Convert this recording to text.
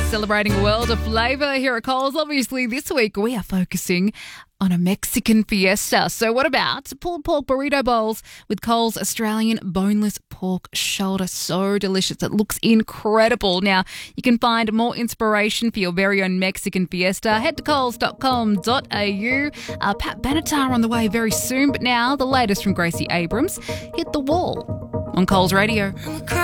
Celebrating a world of flavour here at Coles. Obviously, this week we are focusing on a Mexican fiesta. So what about pulled pork burrito bowls with Coles Australian boneless pork shoulder? So delicious. It looks incredible. Now, you can find more inspiration for your very own Mexican fiesta. Head to coles.com.au. Pat Benatar on the way very soon. But now, the latest from Gracie Abrams. Hit the wall on Coles Radio.